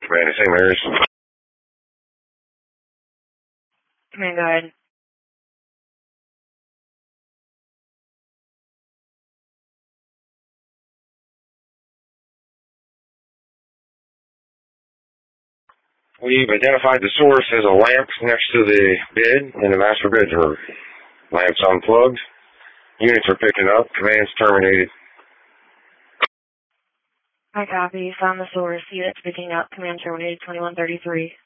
Command to St. Mary's. Command, go ahead. We've identified the source as a lamp next to the bed in the master bedroom. Lamp's unplugged. Units are picking up. Command's terminated. I copy. Found the source. Units picking up. Command terminated 2133.